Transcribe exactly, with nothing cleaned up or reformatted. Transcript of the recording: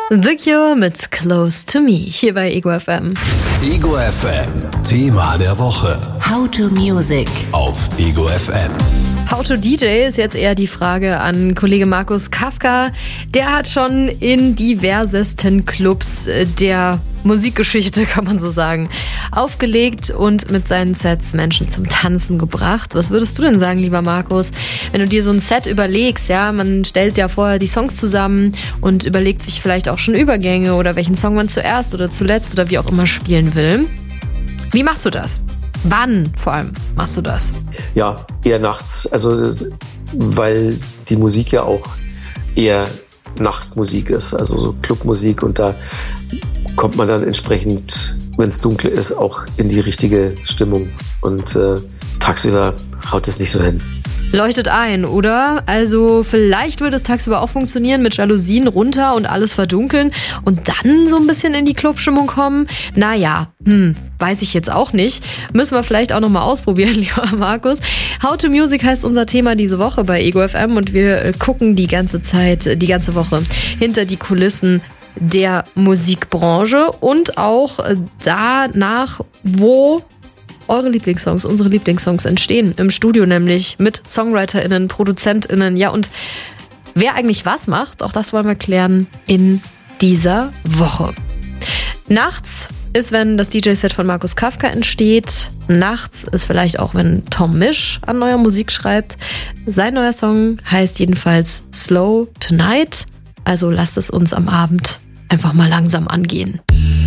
The Cure mit Close to Me hier bei Ego F M. Ego F M, Thema der Woche. How to Music Auf Ego F M. How to D J ist jetzt eher die Frage an Kollege Markus Kafka. Der hat schon in diversesten Clubs der Musikgeschichte, kann man so sagen, aufgelegt und mit seinen Sets Menschen zum Tanzen gebracht. Was würdest du denn sagen, lieber Markus, wenn du dir so ein Set überlegst? Ja, man stellt ja vorher die Songs zusammen und überlegt sich vielleicht auch schon Übergänge oder welchen Song man zuerst oder zuletzt oder wie auch immer spielen will. Wie machst du das? Wann vor allem machst du das? Ja, eher nachts. Also, weil die Musik ja auch eher Nachtmusik ist, also so Clubmusik, und da kommt man dann entsprechend, wenn es dunkel ist, auch in die richtige Stimmung. Und äh, tagsüber haut es nicht so hin. Leuchtet ein, oder? Also vielleicht würde es tagsüber auch funktionieren, mit Jalousien runter und alles verdunkeln und dann so ein bisschen in die Clubstimmung kommen. Naja, hm, weiß ich jetzt auch nicht. Müssen wir vielleicht auch nochmal ausprobieren, lieber Markus. How to Music heißt unser Thema diese Woche bei Ego F M und wir gucken die ganze Zeit, die ganze Woche hinter die Kulissen der Musikbranche und auch danach, wo eure Lieblingssongs, unsere Lieblingssongs entstehen. Im Studio nämlich mit SongwriterInnen, ProduzentInnen, ja, und wer eigentlich was macht, auch das wollen wir klären in dieser Woche. Nachts ist, wenn das D J-Set von Markus Kafka entsteht. Nachts ist vielleicht auch, wenn Tom Misch an neuer Musik schreibt. Sein neuer Song heißt jedenfalls Slow Tonight. Also lasst es uns am Abend einfach mal langsam angehen.